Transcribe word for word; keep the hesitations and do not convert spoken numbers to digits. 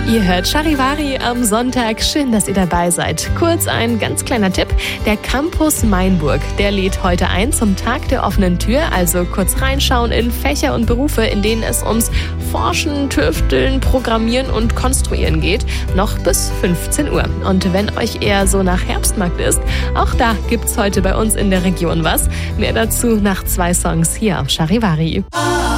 Ihr hört Charivari am Sonntag. Schön, dass ihr dabei seid. Kurz ein ganz kleiner Tipp. Der Campus Mainburg, der lädt heute ein zum Tag der offenen Tür. Also kurz reinschauen in Fächer und Berufe, in denen es ums Forschen, Tüfteln, Programmieren und Konstruieren geht. Noch bis fünfzehn Uhr. Und wenn euch eher so nach Herbstmarkt ist, auch da gibt's heute bei uns in der Region was. Mehr dazu nach zwei Songs hier auf Charivari.